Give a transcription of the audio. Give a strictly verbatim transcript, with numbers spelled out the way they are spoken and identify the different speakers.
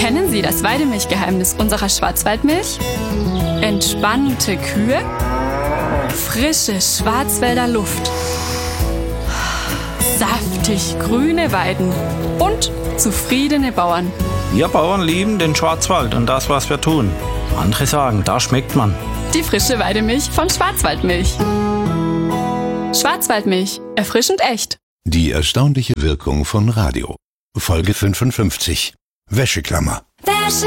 Speaker 1: Kennen Sie das Weidemilchgeheimnis unserer Schwarzwaldmilch? Entspannte Kühe, frische Schwarzwälder Luft, saftig grüne Weiden und zufriedene Bauern.
Speaker 2: Wir Bauern lieben den Schwarzwald und das, was wir tun. Andere sagen, da schmeckt man.
Speaker 1: Die frische Weidemilch von Schwarzwaldmilch. Schwarzwaldmilch, erfrischend echt.
Speaker 3: Die erstaunliche Wirkung von Radio. Folge fünfundfünfzig. Wäscheklammer.
Speaker 4: Wäsche